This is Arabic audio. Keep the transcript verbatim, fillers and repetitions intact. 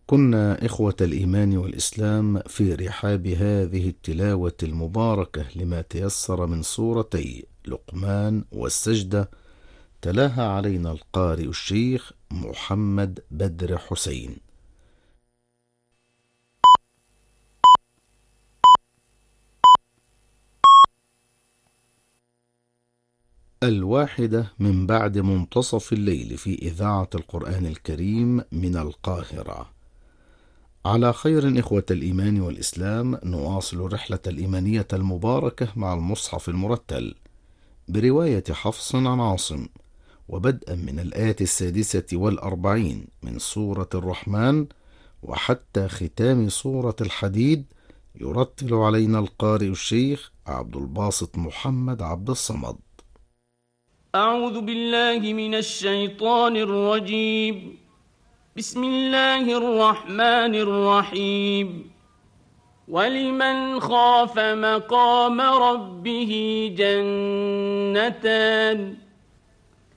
كنا إخوة الإيمان والإسلام في رحاب هذه التلاوة المباركة لما تيسر من سورتي لقمان والسجدة، تلاها علينا القارئ الشيخ محمد بدر حسين. الواحدة من بعد منتصف الليل في إذاعة القرآن الكريم من القاهرة. على خير إخوة الإيمان والإسلام، نواصل الرحلة الإيمانية المباركة مع المصحف المرتل برواية حفص عن عاصم، وبدءا من الآية السادسة والأربعين من سورة الرحمن وحتى ختام سورة الحديد، يرتل علينا القارئ الشيخ عبد الباسط محمد عبد الصمد. أعوذ بالله من الشيطان الرجيم. بسم الله الرحمن الرحيم. ولمن خاف مقام ربه جنتان